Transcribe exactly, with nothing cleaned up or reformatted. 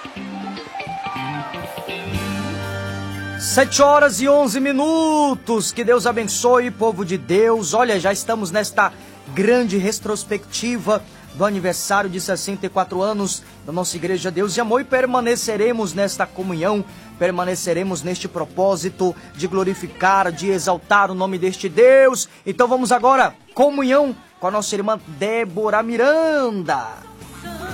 Sete horas e onze minutos, que Deus abençoe, povo de Deus. Olha, já estamos nesta grande retrospectiva do aniversário de sessenta e quatro anos da nossa Igreja Deus e Amor, e permaneceremos nesta comunhão, permaneceremos neste propósito de glorificar, de exaltar o nome deste Deus. Então vamos agora, comunhão com a nossa irmã Débora Miranda.